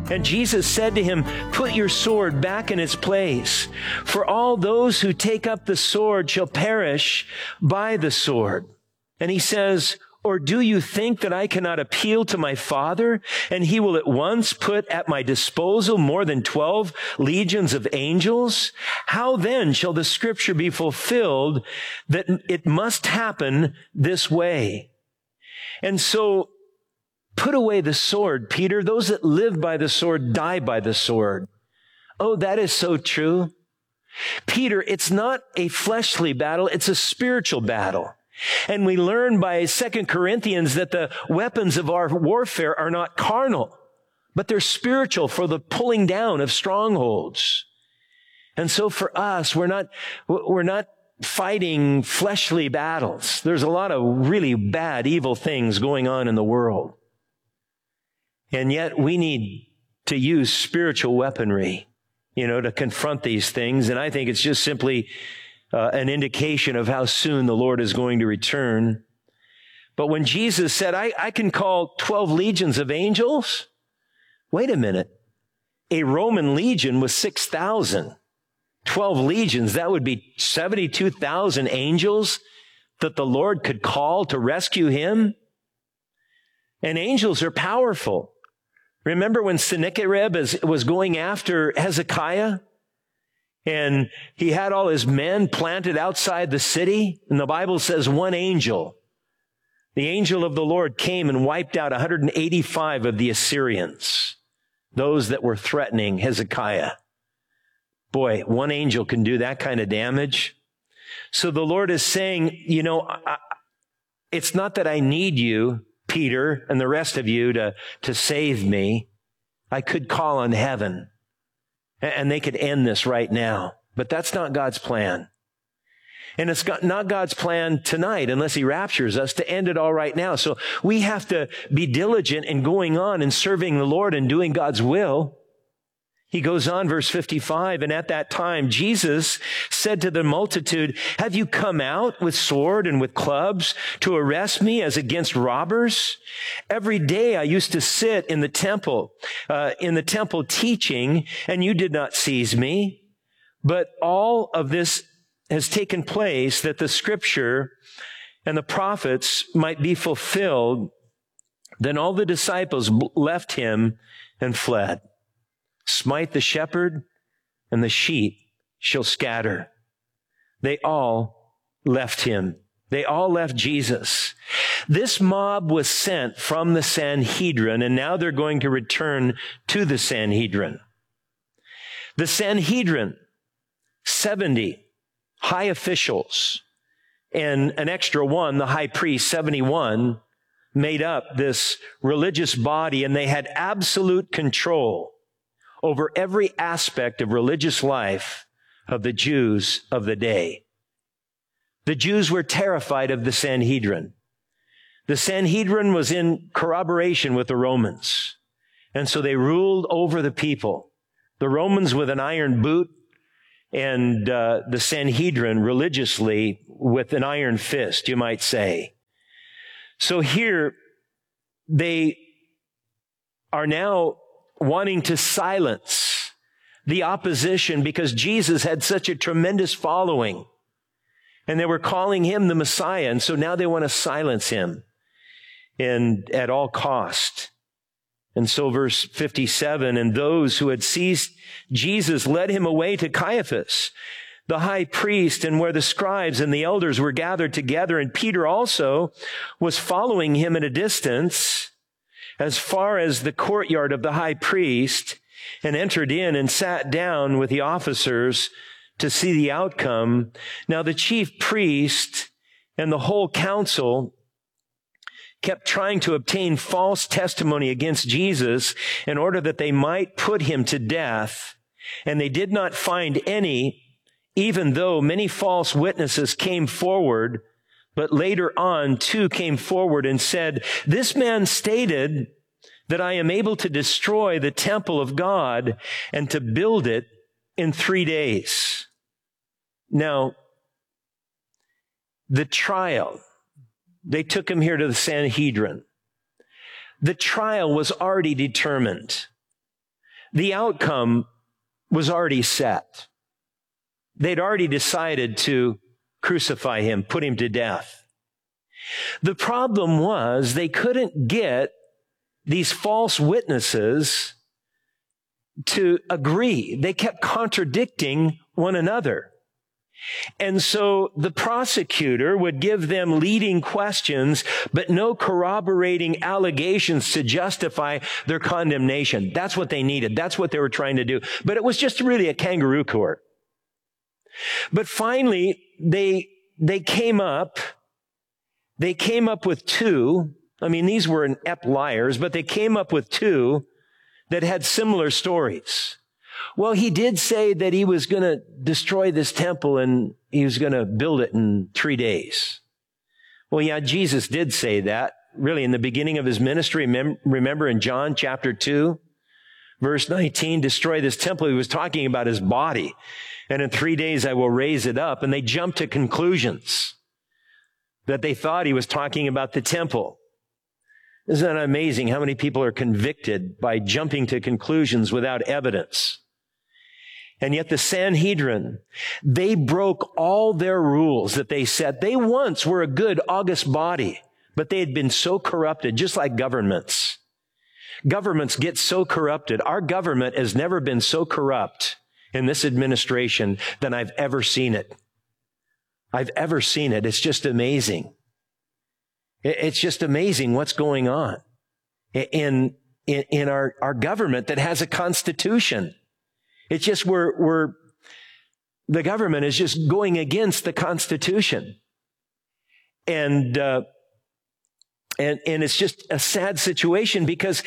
And Jesus said to him, "Put your sword back in its place, for all those who take up the sword shall perish by the sword." And he says, "Or do you think that I cannot appeal to my Father, and he will at once put at my disposal more than 12 legions of angels? How then shall the scripture be fulfilled that it must happen this way?" And so, put away the sword, Peter. Those that live by the sword die by the sword. Oh, that is so true. Peter, it's not a fleshly battle, it's a spiritual battle. And we learn by 2 Corinthians that the weapons of our warfare are not carnal, but they're spiritual for the pulling down of strongholds. And so for us, we're not fighting fleshly battles. There's a lot of really bad, evil things going on in the world. And yet we need to use spiritual weaponry, to confront these things. And I think it's just simply an indication of how soon the Lord is going to return. But when Jesus said, I can call 12 legions of angels, wait a minute. A Roman legion was 6,000. 12 legions, that would be 72,000 angels that the Lord could call to rescue him. And angels are powerful. Remember when Sennacherib was going after Hezekiah? And he had all his men planted outside the city. And the Bible says one angel, the angel of the Lord, came and wiped out 185 of the Assyrians, those that were threatening Hezekiah. Boy, one angel can do that kind of damage. So the Lord is saying, it's not that I need you, Peter, and the rest of you to save me. I could call on heaven and they could end this right now. But that's not God's plan. And it's not God's plan tonight, unless he raptures us, to end it all right now. So we have to be diligent in going on and serving the Lord and doing God's will. He goes on, verse 55, "And at that time, Jesus said to the multitude, 'Have you come out with sword and with clubs to arrest me as against robbers? Every day I used to sit in the temple teaching, and you did not seize me. But all of this has taken place that the scripture and the prophets might be fulfilled.' Then all the disciples left him and fled. Smite the shepherd, and the sheep shall scatter." They all left him. They all left Jesus. This mob was sent from the Sanhedrin, and now they're going to return to the Sanhedrin. The Sanhedrin, 70 high officials, and an extra one, the high priest, 71, made up this religious body, and they had absolute control over every aspect of religious life of the Jews of the day. The Jews were terrified of the Sanhedrin. The Sanhedrin was in corroboration with the Romans, and so they ruled over the people. The Romans with an iron boot, and the Sanhedrin religiously with an iron fist, you might say. So here they are now wanting to silence the opposition because Jesus had such a tremendous following. And they were calling him the Messiah. And so now they want to silence him and at all cost. And so verse 57, "And those who had seized Jesus led him away to Caiaphas, the high priest, and where the scribes and the elders were gathered together. And Peter also was following him at a distance, as far as the courtyard of the high priest, and entered in and sat down with the officers to see the outcome. Now the chief priest and the whole council kept trying to obtain false testimony against Jesus in order that they might put him to death. And they did not find any, even though many false witnesses came forward. But later on, two came forward and said, 'This man stated that I am able to destroy the temple of God and to build it in 3 days.'" Now, the trial, they took him here to the Sanhedrin. The trial was already determined. the outcome was already set. They'd already decided to crucify him, put him to death. The problem was they couldn't get these false witnesses to agree. They kept contradicting one another. And so the prosecutor would give them leading questions, but no corroborating allegations to justify their condemnation. That's what they needed. That's what they were trying to do. But it was just really a kangaroo court. But finally, they came up with two. I mean, these were inept liars, but they came up with two that had similar stories. Well, he did say that he was going to destroy this temple and he was going to build it in 3 days. Well, yeah, Jesus did say that, really, in the beginning of his ministry. Remember in John chapter 2, verse 19, destroy this temple. He was talking about his body. And in 3 days I will raise it up. And they jumped to conclusions that they thought he was talking about the temple. Isn't that amazing how many people are convicted by jumping to conclusions without evidence? And yet the Sanhedrin, they broke all their rules that they set. They once were a good, august body, but they had been so corrupted, just like governments. Governments get so corrupted. Our government has never been so corrupt in this administration than I've ever seen it. I've ever seen it. It's just amazing. It's just amazing what's going on in our government that has a constitution. It's just the government is just going against the Constitution. And it's just a sad situation because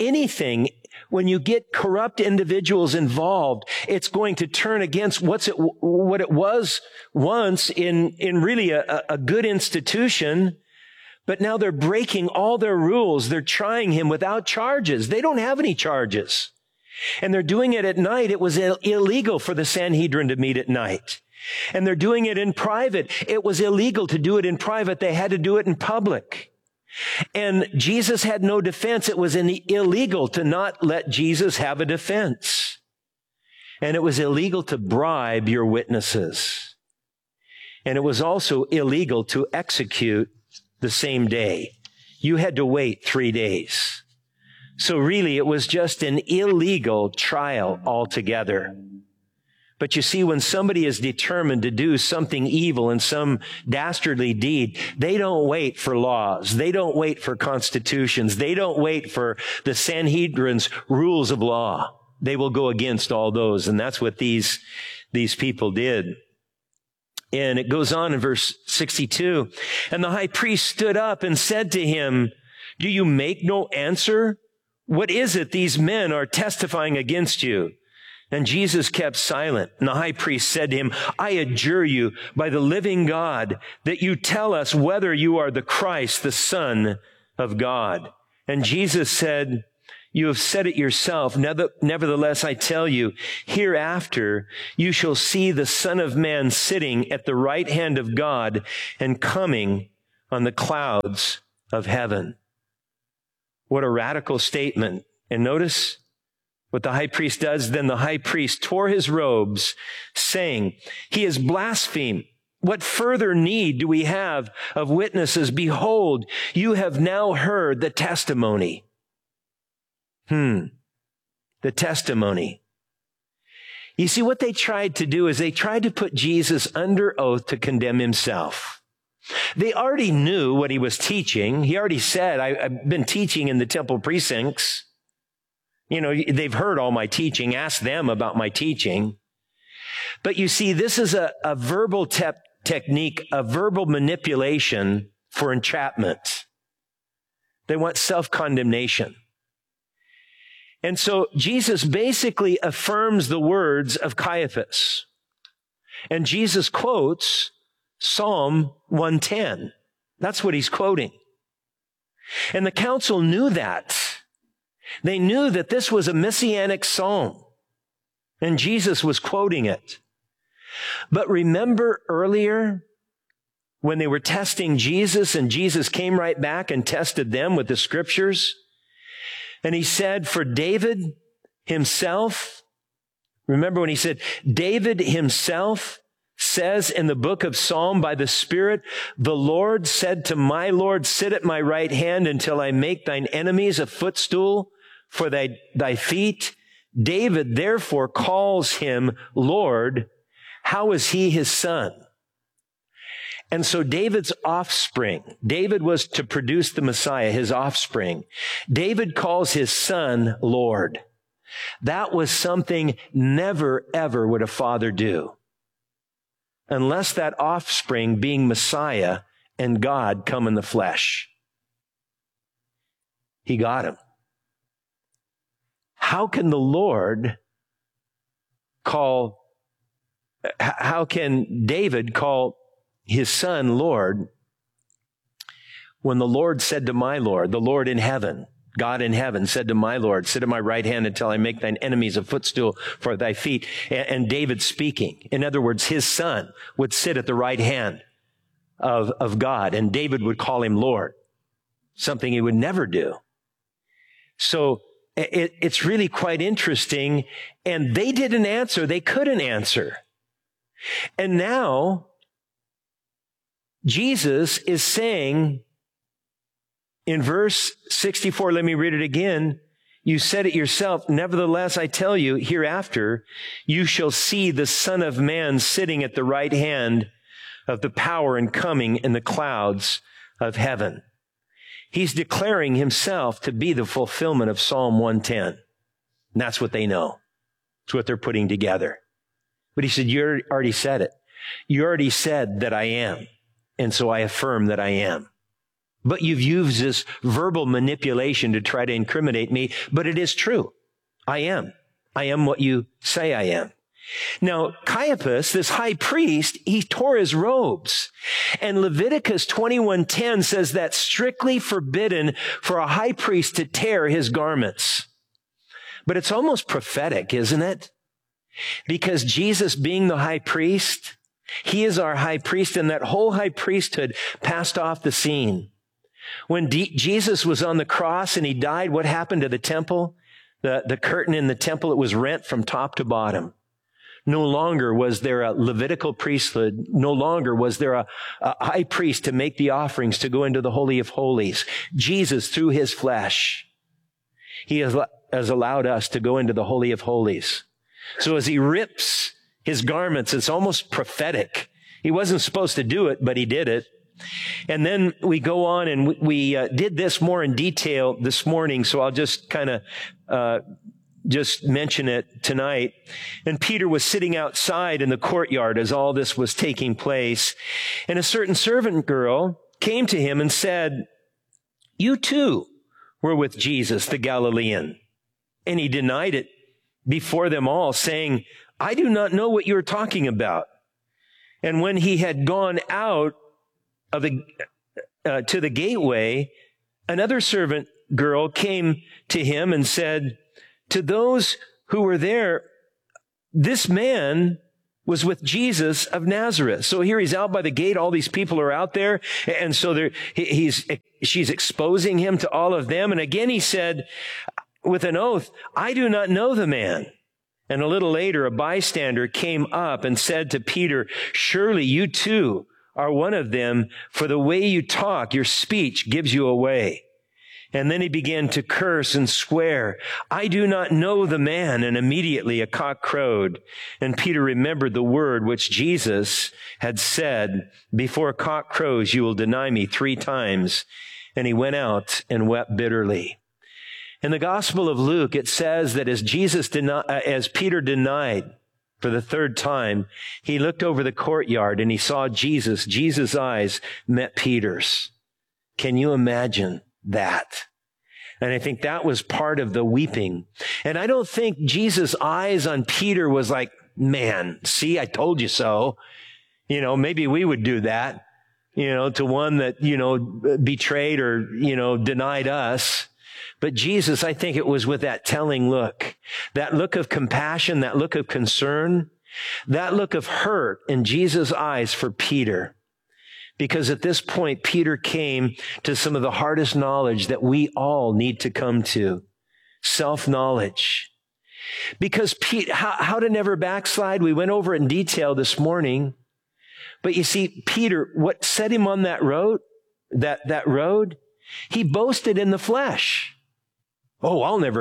when you get corrupt individuals involved, it's going to turn against what it was once in really a good institution. But now they're breaking all their rules. They're trying him without charges. They don't have any charges. And they're doing it at night. It was illegal for the Sanhedrin to meet at night. And they're doing it in private. It was illegal to do it in private. They had to do it in public. And Jesus had no defense. It was illegal to not let Jesus have a defense. And it was illegal to bribe your witnesses. And it was also illegal to execute the same day. You had to wait 3 days. So really, it was just an illegal trial altogether. But you see, when somebody is determined to do something evil and some dastardly deed, they don't wait for laws. They don't wait for constitutions. They don't wait for the Sanhedrin's rules of law. They will go against all those. And that's what these people did. And it goes on in verse 62. And the high priest stood up and said to him, "Do you make no answer? What is it these men are testifying against you?" And Jesus kept silent. And the high priest said to him, "I adjure you by the living God that you tell us whether you are the Christ, the Son of God." And Jesus said, "You have said it yourself. Nevertheless, I tell you, hereafter you shall see the Son of Man sitting at the right hand of God and coming on the clouds of heaven." What a radical statement. And notice what the high priest does. Then the high priest tore his robes, saying, "He has blasphemed. What further need do we have of witnesses? Behold, you have now heard the testimony." The testimony. You see, what they tried to do is they tried to put Jesus under oath to condemn himself. They already knew what he was teaching. He already said, "I've been teaching in the temple precincts." You know, they've heard all my teaching. Ask them about my teaching. But you see, this is a verbal technique, a verbal manipulation for entrapment. They want self-condemnation. And so Jesus basically affirms the words of Caiaphas. And Jesus quotes Psalm 110. That's what he's quoting. And the council knew that. They knew that this was a messianic psalm. And Jesus was quoting it. But remember earlier when they were testing Jesus and Jesus came right back and tested them with the scriptures? And he said, "For David himself, remember when he said, David himself says in the book of Psalm by the Spirit, the Lord said to my Lord, sit at my right hand until I make thine enemies a footstool for thy feet. David therefore calls him Lord. How is he his son? And so David's offspring, David was to produce the Messiah, his offspring. David calls his son Lord. That was something never, ever would a father do, unless that offspring being Messiah and God come in the flesh. He got him. How can David call his son Lord when the Lord said to my Lord, the Lord in heaven, God in heaven said to my Lord, sit at my right hand until I make thine enemies a footstool for thy feet. And David speaking. In other words, his son would sit at the right hand of God, and David would call him Lord, something he would never do. So it's really quite interesting. And they didn't answer. They couldn't answer. And now Jesus is saying in verse 64, let me read it again. You said it yourself. Nevertheless, I tell you, hereafter, you shall see the Son of Man sitting at the right hand of the power and coming in the clouds of heaven. He's declaring himself to be the fulfillment of Psalm 110. And that's what they know. It's what they're putting together. But he said, you already said it. You already said that I am. And so I affirm that I am. But you've used this verbal manipulation to try to incriminate me. But it is true. I am. I am what you say I am. Now, Caiaphas, this high priest, he tore his robes. And Leviticus 21:10 says that's strictly forbidden for a high priest to tear his garments. But it's almost prophetic, isn't it? Because Jesus being the high priest, he is our high priest, and that whole high priesthood passed off the scene. When Jesus was on the cross and he died, what happened to the temple? The curtain in the temple, it was rent from top to bottom. No longer was there a Levitical priesthood. No longer was there a high priest to make the offerings to go into the Holy of Holies. Jesus, through his flesh, he has allowed us to go into the Holy of Holies. So as he rips his garments, it's almost prophetic. He wasn't supposed to do it, but he did it. And then we go on and we did this more in detail this morning, so I'll just kind of just mention it tonight. And Peter was sitting outside in the courtyard as all this was taking place. And a certain servant girl came to him and said, you too were with Jesus, the Galilean. And he denied it before them all, saying, I do not know what you're talking about. And when he had gone out of to the gateway, another servant girl came to him and said, to those who were there, this man was with Jesus of Nazareth. So here he's out by the gate. All these people are out there. And so she's exposing him to all of them. And again, he said with an oath, I do not know the man. And a little later, a bystander came up and said to Peter, surely you too are one of them, for the way you talk, your speech gives you away. And then he began to curse and swear, I do not know the man. And immediately a cock crowed. And Peter remembered the word which Jesus had said, before a cock crows, you will deny me 3 times. And he went out and wept bitterly. In the Gospel of Luke, it says that as Peter denied for the 3rd time, he looked over the courtyard and he saw Jesus. Jesus' eyes met Peter's. Can you imagine that? And I think that was part of the weeping. And I don't think Jesus' eyes on Peter was like, man, see, I told you so. Maybe we would do that, to one that, betrayed or, denied us. But Jesus, I think it was with that telling look, that look of compassion, that look of concern, that look of hurt in Jesus' eyes for Peter. Because at this point, Peter came to some of the hardest knowledge that we all need to come to, self-knowledge. Because how to never backslide, we went over it in detail this morning. But you see, Peter, what set him on that road, he boasted in the flesh. Oh, I'll never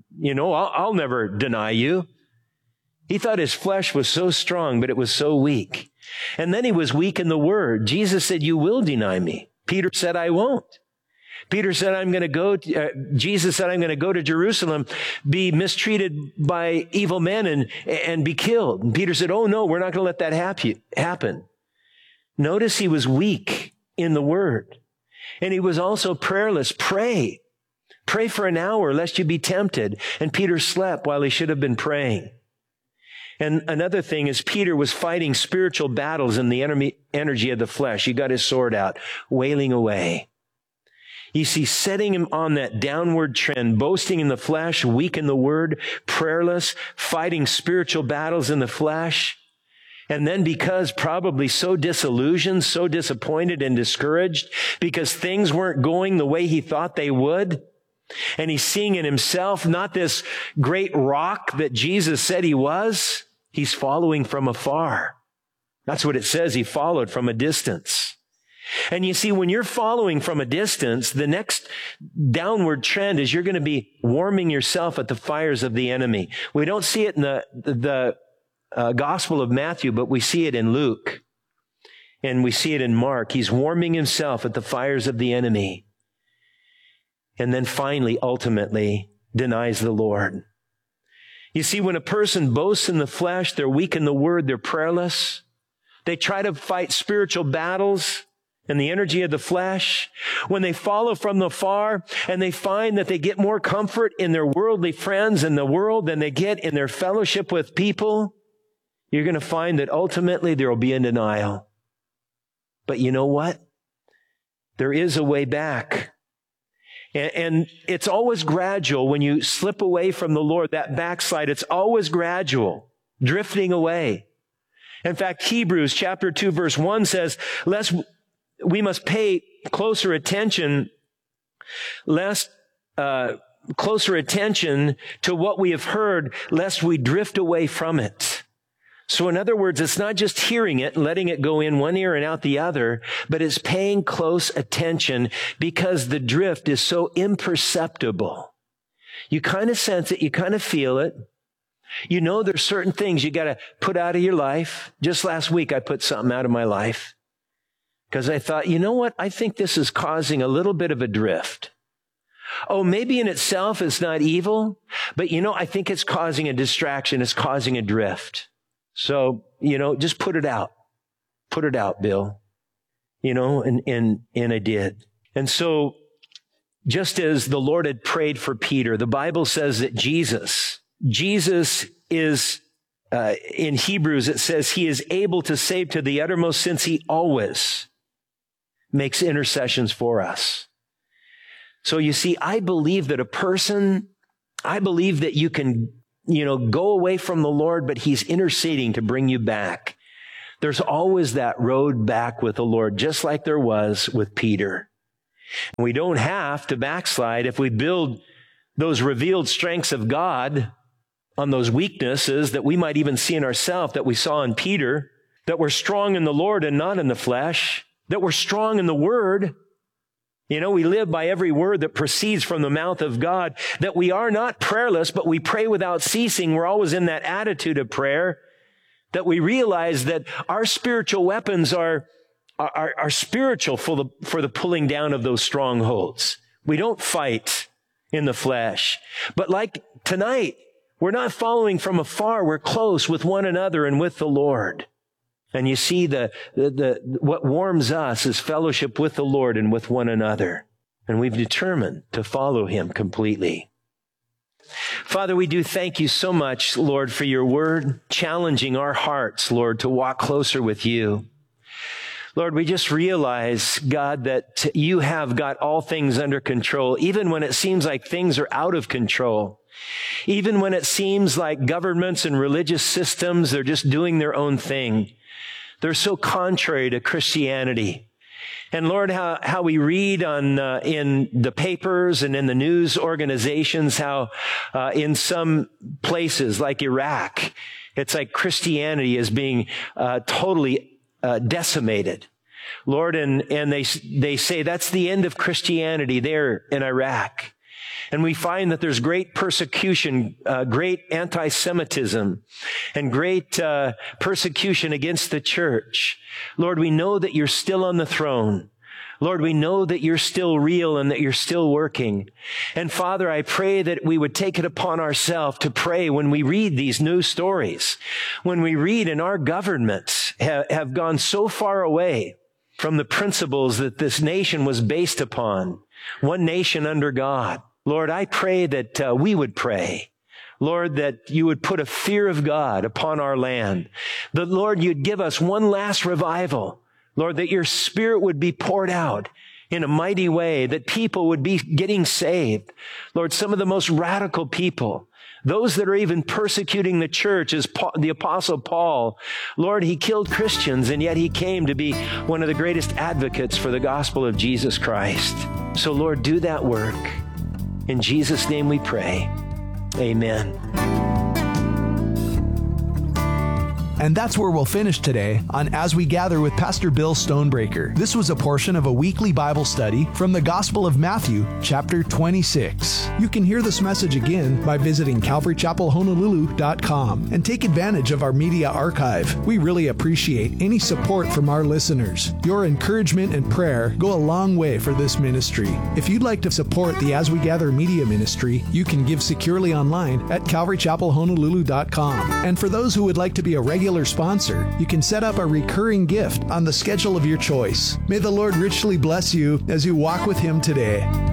deny you. He thought his flesh was so strong, but it was so weak. And then he was weak in the word. Jesus said, you will deny me. Peter said, I won't. Peter said, Jesus said, I'm going to go to Jerusalem, be mistreated by evil men and be killed. And Peter said, oh no, we're not going to let that happen. Notice he was weak in the word. And he was also prayerless. Pray for an hour lest you be tempted. And Peter slept while he should have been praying. And another thing is Peter was fighting spiritual battles in the energy of the flesh. He got his sword out, wailing away. You see, setting him on that downward trend, boasting in the flesh, weak in the word, prayerless, fighting spiritual battles in the flesh. And then because probably so disillusioned, so disappointed and discouraged because things weren't going the way he thought they would. And he's seeing in himself not this great rock that Jesus said he was. He's following from afar. That's what it says. He followed from a distance. And you see, when you're following from a distance, the next downward trend is you're going to be warming yourself at the fires of the enemy. We don't see it in the Gospel of Matthew, but we see it in Luke. And we see it in Mark. He's warming himself at the fires of the enemy. And then finally, ultimately, denies the Lord. You see, when a person boasts in the flesh, they're weak in the word, they're prayerless. They try to fight spiritual battles in the energy of the flesh. When they follow from afar and they find that they get more comfort in their worldly friends in the world than they get in their fellowship with people, you're going to find that ultimately there will be a denial. But you know what? There is a way back. And it's always gradual when you slip away from the Lord, that backslide, it's always gradual, drifting away. In fact, Hebrews chapter 2 verse 1 says, lest we must pay closer attention to what we have heard, lest we drift away from it. So in other words, it's not just hearing it and letting it go in one ear and out the other, but it's paying close attention because the drift is so imperceptible. You kind of sense it, you kind of feel it. You know there's certain things you got to put out of your life. Just last week I put something out of my life because I thought, you know what? I think this is causing a little bit of a drift. Oh, maybe in itself it's not evil, but I think it's causing a distraction. It's causing a drift. So, just put it out. Put it out, Bill. And I did. And so, just as the Lord had prayed for Peter, the Bible says that Jesus is, in Hebrews, it says he is able to save to the uttermost since he always makes intercessions for us. So you see, I believe that you can go away from the Lord, but he's interceding to bring you back. There's always that road back with the Lord, just like there was with Peter. And we don't have to backslide if we build those revealed strengths of God on those weaknesses that we might even see in ourselves, that we saw in Peter, that we're strong in the Lord and not in the flesh, that we're strong in the Word. We live by every word that proceeds from the mouth of God, that we are not prayerless, but we pray without ceasing. We're always in that attitude of prayer, that we realize that our spiritual weapons are spiritual for the pulling down of those strongholds. We don't fight in the flesh. But like tonight, we're not following from afar. We're close with one another and with the Lord. And you see, what warms us is fellowship with the Lord and with one another. And we've determined to follow him completely. Father, we do thank you so much, Lord, for your word, challenging our hearts, Lord, to walk closer with you. Lord, we just realize, God, that you have got all things under control, even when it seems like things are out of control. Even when it seems like governments and religious systems, they're just doing their own thing. They're so contrary to Christianity. And Lord, how we read in the papers and in the news organizations, how in some places like Iraq, it's like Christianity is being totally decimated. Lord, and they say that's the end of Christianity there in Iraq. And we find that there's great persecution, great anti-Semitism, and great persecution against the church. Lord, we know that you're still on the throne. Lord, we know that you're still real and that you're still working. And Father, I pray that we would take it upon ourselves to pray when we read these news stories, when we read and our governments have gone so far away from the principles that this nation was based upon, one nation under God. Lord, I pray that we would pray. Lord, that you would put a fear of God upon our land. That, Lord, you'd give us one last revival. Lord, that your Spirit would be poured out in a mighty way, that people would be getting saved. Lord, some of the most radical people, those that are even persecuting the church, as the Apostle Paul, Lord, he killed Christians, and yet he came to be one of the greatest advocates for the gospel of Jesus Christ. So, Lord, do that work. In Jesus' name we pray. Amen. And that's where we'll finish today on As We Gather with Pastor Bill Stonebreaker. This was a portion of a weekly Bible study from the Gospel of Matthew, chapter 26. You can hear this message again by visiting CalvaryChapelHonolulu.com and take advantage of our media archive. We really appreciate any support from our listeners. Your encouragement and prayer go a long way for this ministry. If you'd like to support the As We Gather media ministry, you can give securely online at CalvaryChapelHonolulu.com. And for those who would like to be a regular sponsor, you can set up a recurring gift on the schedule of your choice. May the Lord richly bless you as you walk with Him today.